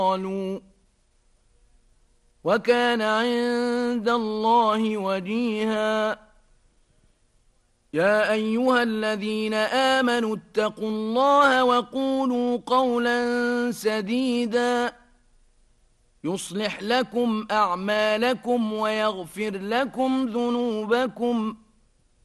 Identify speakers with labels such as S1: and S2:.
S1: قالوا وكان عند الله وجيها. يا أيها الذين آمنوا اتقوا الله وقولوا قولا سديدا يصلح لكم أعمالكم ويغفر لكم ذنوبكم